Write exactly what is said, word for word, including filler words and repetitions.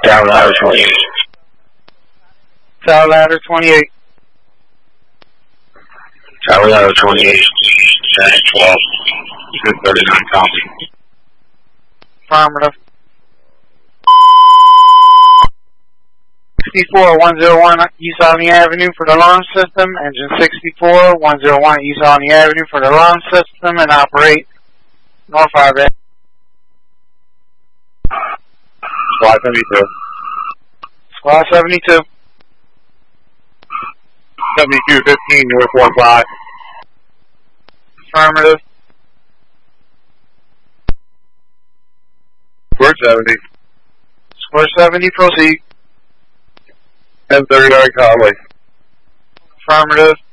Tower Ladder twenty-eight. Tower Ladder twenty-eight. Tower Ladder twenty-eight. Janet twelve. Good thirty-nine copy. Affirmative. sixty-four one oh one East Albany Avenue for the alarm system. Engine sixty-four one oh one East Albany Avenue for the alarm system and operate North five A. Squad seventy-two. Squad seventy-two. seventy-two fifteen North one five. Affirmative. Square seventy. Square seventy, proceed. ten thirty-nine Conway. Affirmative.